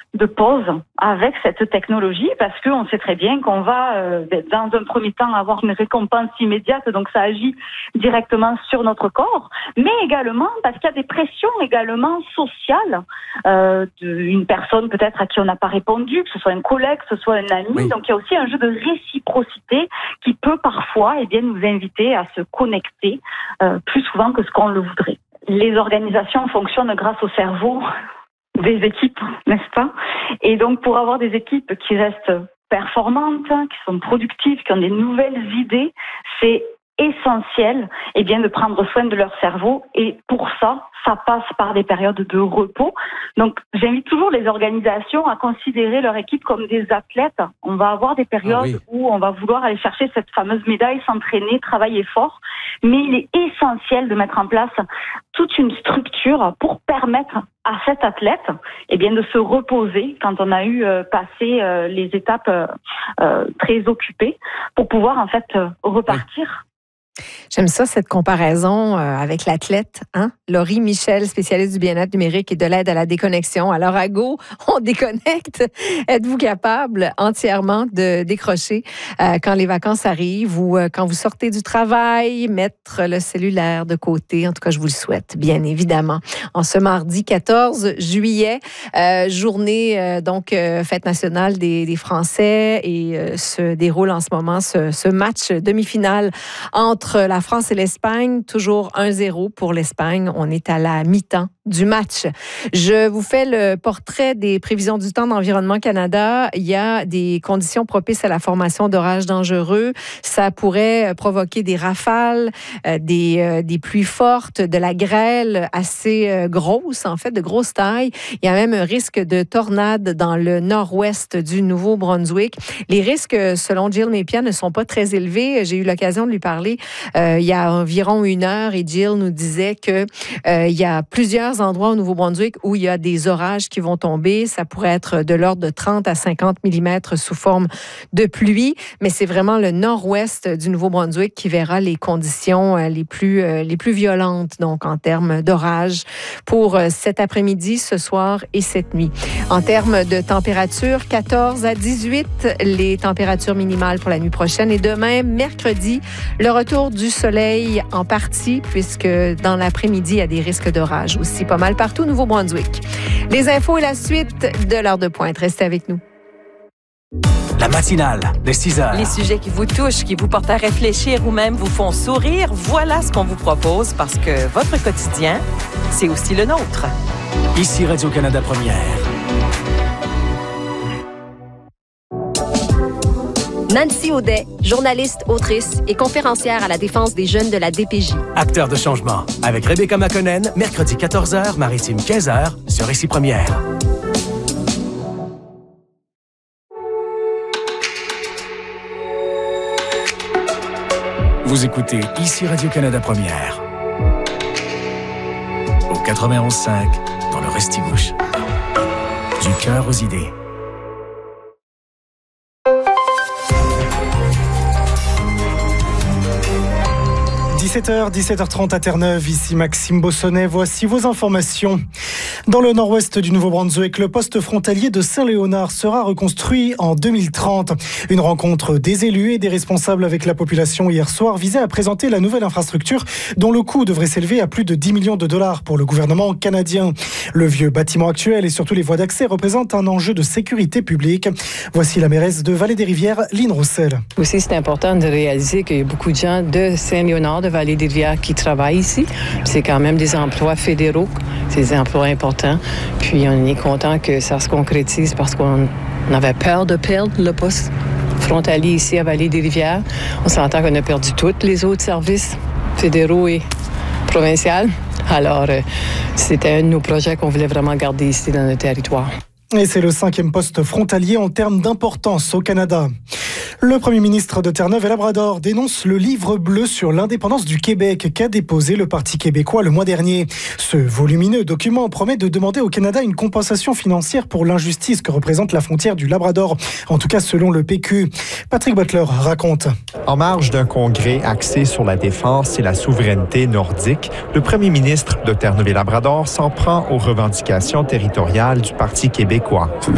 de pause avec cette technologie parce qu'on sait très bien qu'on va dans un premier temps avoir une récompense immédiate, donc ça agit directement sur notre corps, mais également parce qu'il y a des pressions également sociales d'une personne peut-être à qui on n'a pas répondu, que ce soit un collègue, que ce soit un ami, oui. Donc il y a aussi un jeu de réciprocité qui peut parfois nous inviter à se connecter plus souvent que ce qu'on le voudrait. Les organisations fonctionnent grâce au cerveau des équipes, n'est-ce pas? Et donc, pour avoir des équipes qui restent performantes, qui sont productives, qui ont des nouvelles idées, c'est essentiel de prendre soin de leur cerveau. Et pour ça, ça passe par des périodes de repos. Donc, j'invite toujours les organisations à considérer leur équipe comme des athlètes. On va avoir des périodes où on va vouloir aller chercher cette fameuse médaille, s'entraîner, travailler fort. Mais il est essentiel de mettre en place toute une structure pour permettre à cet athlète de se reposer quand on a eu passé les étapes très occupées pour pouvoir en fait repartir. J'aime ça, cette comparaison avec l'athlète, Laurie Michel, spécialiste du bien-être numérique et de l'aide à la déconnexion. Alors, à Go, on déconnecte. Êtes-vous capable entièrement de décrocher quand les vacances arrivent ou quand vous sortez du travail, mettre le cellulaire de côté? En tout cas, je vous le souhaite, bien évidemment. En ce mardi 14 juillet, journée, fête nationale des Français et se déroule en ce moment ce match demi-finale entre la France et l'Espagne, toujours 1-0 pour l'Espagne. On est à la mi-temps du match. Je vous fais le portrait des prévisions du temps d'Environnement Canada. Il y a des conditions propices à la formation d'orages dangereux. Ça pourrait provoquer des rafales, des pluies fortes, de la grêle assez grosse, en fait, de grosse taille. Il y a même un risque de tornade dans le nord-ouest du Nouveau-Brunswick. Les risques, selon Jill Napier, ne sont pas très élevés. J'ai eu l'occasion de lui parler il y a environ 1 heure et Jill nous disait que il y a plusieurs endroits au Nouveau-Brunswick où il y a des orages qui vont tomber. Ça pourrait être de l'ordre de 30 à 50 mm sous forme de pluie, mais c'est vraiment le nord-ouest du Nouveau-Brunswick qui verra les conditions les plus violentes, donc en termes d'orage pour cet après-midi, ce soir et cette nuit. En termes de température, 14 à 18, les températures minimales pour la nuit prochaine et demain, mercredi, le retour du soleil en partie, puisque dans l'après-midi, il y a des risques d'orage aussi pas mal partout au Nouveau-Brunswick. Les infos et la suite de l'heure de pointe. Restez avec nous. La matinale de 6 heures. Les sujets qui vous touchent, qui vous portent à réfléchir ou même vous font sourire, voilà ce qu'on vous propose parce que votre quotidien, c'est aussi le nôtre. Ici Radio-Canada Première. Nancy Audet, journaliste, autrice et conférencière à la défense des jeunes de la DPJ. Acteur de changement, avec Rebecca McConnell, mercredi 14h, Maritime 15h, sur Ici Première. Vous écoutez Ici Radio-Canada Première. Au 91.5, dans le Restigouche. Du cœur aux idées. 17h30 à Terre-Neuve, ici Maxime Bossonnet. Voici vos informations. Dans le nord-ouest du Nouveau-Brunswick, le poste frontalier de Saint-Léonard sera reconstruit en 2030. Une rencontre des élus et des responsables avec la population hier soir visait à présenter la nouvelle infrastructure dont le coût devrait s'élever à plus de 10 millions de dollars pour le gouvernement canadien. Le vieux bâtiment actuel et surtout les voies d'accès représentent un enjeu de sécurité publique. Voici la mairesse de Vallée-des-Rivières, Lynn Roussel. Aussi, c'est important de réaliser qu'il y a beaucoup de gens de Saint-Léonard, de Vallée-des-Rivières qui travaillent ici. C'est quand même des emplois fédéraux, c'est des emplois importants. Puis on est content que ça se concrétise parce qu'on avait peur de perdre le poste frontalier ici à Vallée-des-Rivières. On s'entend qu'on a perdu tous les autres services fédéraux et provinciaux. Alors, c'était un de nos projets qu'on voulait vraiment garder ici dans notre territoire. Et c'est le 5e poste frontalier en termes d'importance au Canada. Le Premier ministre de Terre-Neuve-et-Labrador dénonce le livre bleu sur l'indépendance du Québec qu'a déposé le Parti québécois le mois dernier. Ce volumineux document promet de demander au Canada une compensation financière pour l'injustice que représente la frontière du Labrador, en tout cas selon le PQ. Patrick Butler raconte. En marge d'un congrès axé sur la défense et la souveraineté nordique, le Premier ministre de Terre-Neuve-et-Labrador s'en prend aux revendications territoriales du Parti québécois. C'est